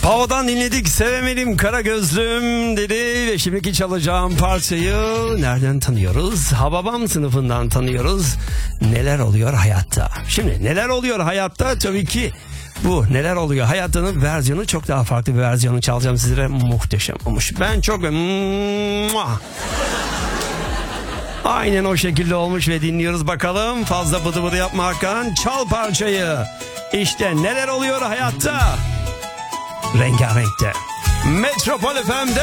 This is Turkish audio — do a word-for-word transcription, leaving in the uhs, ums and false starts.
Havadan dinledik, sevemedim kara gözlüm dedi ve şimdiki çalacağım parçayı nereden tanıyoruz? Hababam sınıfından tanıyoruz. Neler oluyor hayatta? Şimdi neler oluyor hayatta? Tabii ki bu neler oluyor hayatının versiyonu, çok daha farklı bir versiyonu çalacağım sizlere. Muhteşem olmuş. Ben çok aynen o şekilde olmuş ve dinliyoruz bakalım. Fazla bıdı bıdı yapma Hakan. Çal parçayı. İşte neler oluyor hayatta. Rengarenkte. Metropol F M'de